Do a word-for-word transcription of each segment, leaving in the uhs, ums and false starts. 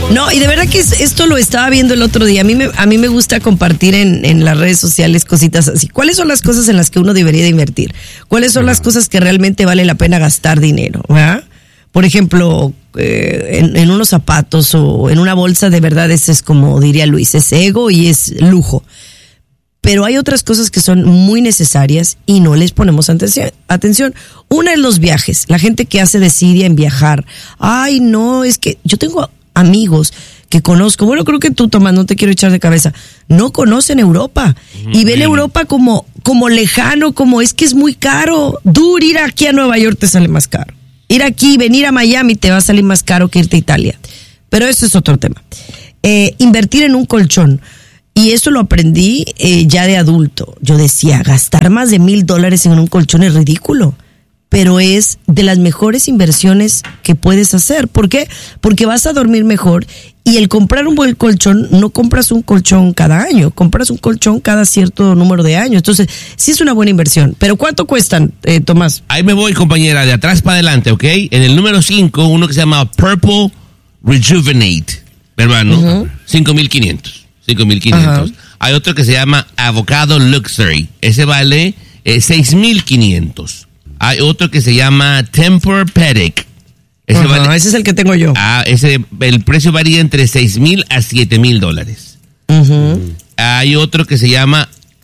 No, y de verdad que es, esto lo estaba viendo el otro día. A mí me, a mí me gusta compartir en, en las redes sociales cositas así. ¿Cuáles son las cosas en las que uno debería de invertir? ¿Cuáles son las cosas que realmente vale la pena gastar dinero? ¿Verdad? Por ejemplo, eh, en, en unos zapatos o en una bolsa, de verdad, ese es como diría Luis, es ego y es lujo. Pero hay otras cosas que son muy necesarias y no les ponemos atención. Una es los viajes. La gente que hace desidia en viajar. Ay, no, es que yo tengo amigos que conozco. Bueno, creo que tú, Tomás, no te quiero echar de cabeza. No conocen Europa. Y ven Europa como, como lejano, como es que es muy caro. Dur, ir aquí a Nueva York te sale más caro. Ir aquí, venir a Miami te va a salir más caro que irte a Italia. Pero eso es otro tema. Eh, invertir en un colchón. Y eso lo aprendí eh, ya de adulto. Yo decía, gastar más de mil dólares en un colchón es ridículo. Pero es de las mejores inversiones que puedes hacer. ¿Por qué? Porque vas a dormir mejor. Y el comprar un buen colchón, no compras un colchón cada año. Compras un colchón cada cierto número de años. Entonces, sí es una buena inversión. ¿Pero cuánto cuestan, eh, Tomás? Ahí me voy, compañera, de atrás para adelante, ¿ok? En el número cinco, uno que se llama Purple Rejuvenate, hermano, uh-huh. cinco mil quinientos. cinco mil quinientos. Uh-huh. Hay otro que se llama Avocado Luxury. Ese vale eh, seis mil quinientos. Hay otro que se llama Tempur-Pedic. Ese, uh-huh, vale, ese es el que tengo yo. Ah, ese, el precio varía entre seis mil a siete mil dólares. Uh-huh. Hay otro que se llama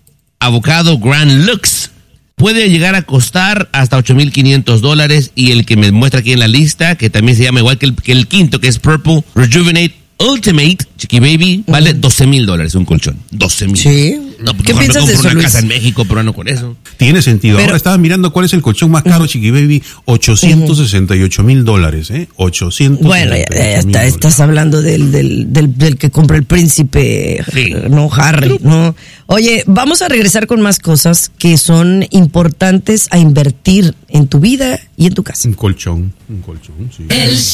Avocado Grand Lux. Puede llegar a costar hasta ocho mil quinientos dólares. Y el que me muestra aquí en la lista, que también se llama igual que el, que el quinto, que es Purple Rejuvenate Ultimate, Chiqui Baby, vale uh-huh. doce mil dólares un colchón. doce mil. Sí. No, ¿Qué piensas me de eso, una Luis? casa en México, pero no con eso. Tiene sentido. Pero, ahora estaba mirando cuál es el colchón más caro, uh-huh. Chiqui Baby, ochocientos sesenta y ocho mil dólares, ¿eh? ochocientos Bueno, ya, ya está, estás hablando del, del, del, del que compra el príncipe, sí. no Harry, no. Oye, vamos a regresar con más cosas que son importantes a invertir en tu vida y en tu casa. Un colchón, un colchón, sí. El